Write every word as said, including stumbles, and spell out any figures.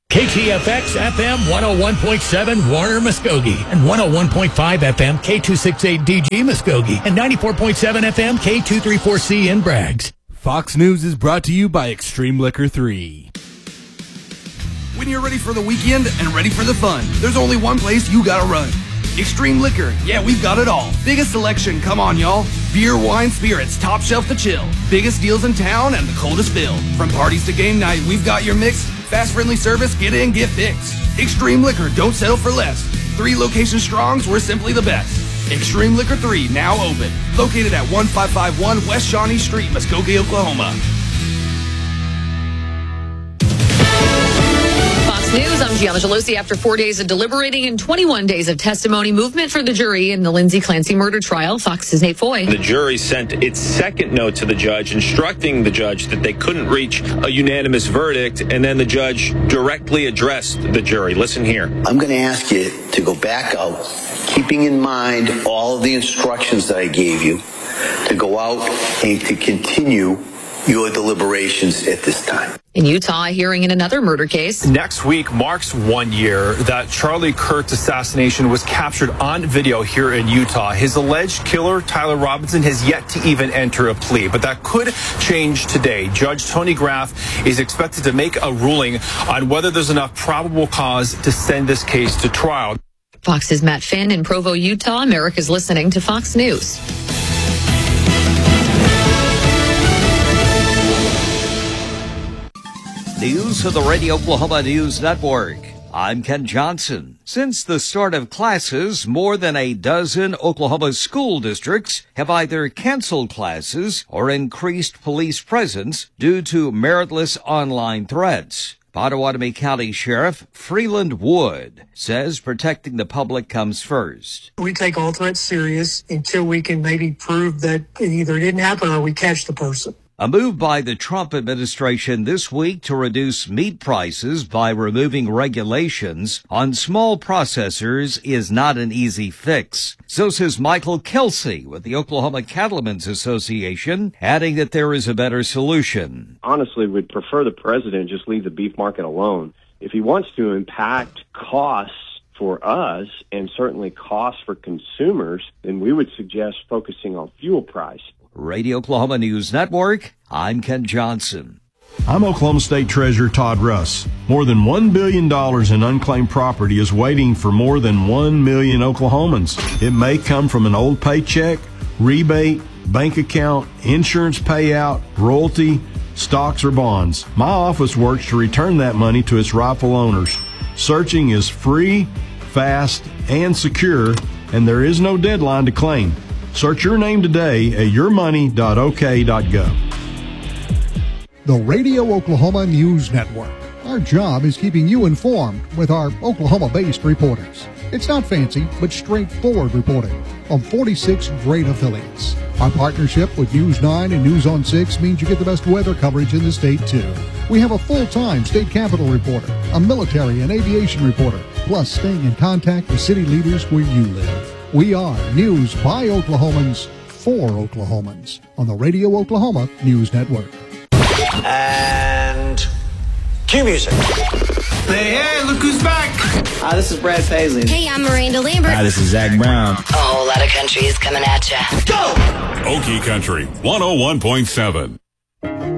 K T F X F M one oh one point seven Warner Muskogee and one oh one point five F M K two sixty-eight D G Muskogee and ninety-four point seven F M K two thirty-four C in Braggs. Fox News is brought to you by Extreme Liquor three. When you're ready for the weekend and ready for the fun, there's only one place you gotta run. Extreme Liquor. Yeah, we've got it all. Biggest selection, come on, y'all. Beer, wine, spirits, top shelf to chill. Biggest deals in town and the coldest fill. From parties to game night, we've got your mix. Fast, friendly service, get in, get fixed. Extreme Liquor, don't settle for less. Three location strongs, we're simply the best. Extreme Liquor three, now open. Located at one five five one West Shawnee Street, Muskogee, Oklahoma. News, I'm Gianna Gelosi. After four days of deliberating and twenty-one days of testimony, movement for the jury in the Lindsay Clancy murder trial. Fox's Nate Foy. The jury sent its second note to the judge, instructing the judge that they couldn't reach a unanimous verdict, and then the judge directly addressed the jury. Listen here. I'm going to ask you to go back out, keeping in mind all of the instructions that I gave you, to go out and to continue your deliberations at this time. In Utah, hearing in another murder case. Next week marks one year that Charlie Kirk's assassination was captured on video here in Utah. His alleged killer, Tyler Robinson, has yet to even enter a plea, but that could change today. Judge Tony Graff is expected to make a ruling on whether there's enough probable cause to send this case to trial. Fox's Matt Finn in Provo, Utah. America's listening to Fox News. News of the Radio Oklahoma News Network. I'm Ken Johnson. Since the start of classes, more than a dozen Oklahoma school districts have either canceled classes or increased police presence due to meritless online threats. Pottawatomie County Sheriff Freeland Wood says protecting the public comes first. We take all threats serious until we can maybe prove that it either didn't happen or we catch the person. A move by the Trump administration this week to reduce meat prices by removing regulations on small processors is not an easy fix. So says Michael Kelsey with the Oklahoma Cattlemen's Association, adding that there is a better solution. Honestly, we'd prefer the president just leave the beef market alone. If he wants to impact costs for us and certainly costs for consumers, then we would suggest focusing on fuel price. Radio Oklahoma News Network, I'm Ken Johnson. I'm Oklahoma State Treasurer Todd Russ. More than one billion dollars in unclaimed property is waiting for more than one million Oklahomans. It may come from an old paycheck, rebate, bank account, insurance payout, royalty, stocks, or bonds. My office works to return that money to its rightful owners. Searching is free, fast, and secure, and there is no deadline to claim. Search your name today at your money dot o k dot gov. The Radio Oklahoma News Network. Our job is keeping you informed with our Oklahoma-based reporters. It's not fancy, but straightforward reporting on forty-six great affiliates. Our partnership with News nine and News on six means you get the best weather coverage in the state, too. We have a full-time state capitol reporter, a military and aviation reporter, plus staying in contact with city leaders where you live. We are News by Oklahomans for Oklahomans on the Radio Oklahoma News Network. And cue music. Hey, hey, look who's back. Hi, this is Brad Paisley. Hey, I'm Miranda Lambert. Hi, this is Zach Brown. A whole lot of country is coming at ya. Go! Okie Country, one oh one point seven.